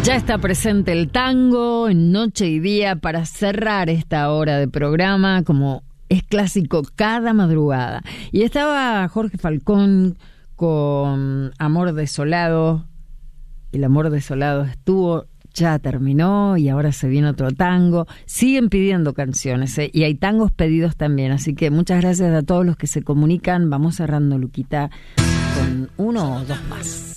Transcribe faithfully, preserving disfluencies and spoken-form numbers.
Ya está presente el tango en noche y día para cerrar esta hora de programa, como es clásico cada madrugada. Y estaba Jorge Falcón con Amor Desolado. El Amor Desolado estuvo, ya terminó y ahora se viene otro tango. Siguen pidiendo canciones, ¿eh? Y hay tangos pedidos también, así que muchas gracias a todos los que se comunican. Vamos cerrando, Luquita, con uno o dos más.